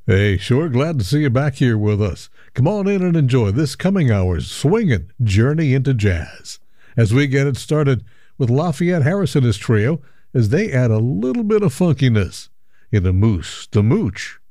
Hey, sure glad to see you back here with us. Come on in and enjoy this coming hour's swinging journey into jazz. As we get it started with Lafayette Harris and his trio, as they add a little bit of funkiness in a Moose to Mooch.